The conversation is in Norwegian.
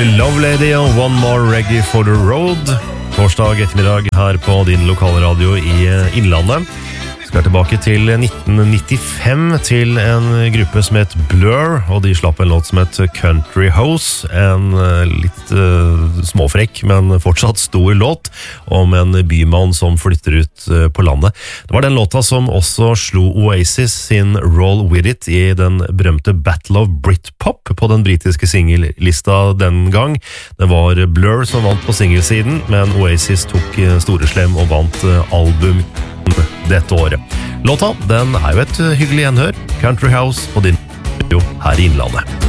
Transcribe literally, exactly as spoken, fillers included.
Love Lady og One More Reggae for the Road. Torsdag ettermiddag her på din lokalradio i Innlandet. Vi skal tilbake til nitten nittifem til en gruppe som het Blur, og de slapp en låt som het Country House, en litt uh, småfrekk, men fortsatt stor låt om en bymann som flytter ut uh, på landet. Det var den låta som også slo Oasis sin Roll With It i den berømte Battle of Britpop på den britiske singellista den gang. Det var Blur som vant på singelsiden, men Oasis tok uh, store slem og vant uh, album dette året. Låta, den er jo et hyggelig gjenhør. Country House på din radio her i Innlandet.